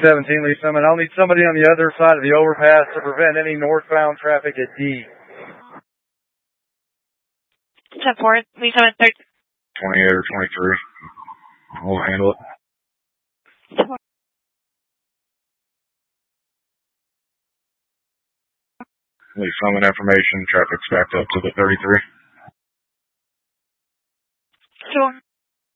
17, Lee Summit. I'll need somebody on the other side of the overpass to prevent any northbound traffic at D. 10-4, Lee Summit 13. 28 or 23. We'll handle it. Lee Summit information. Traffic's backed up to the 33. Sure.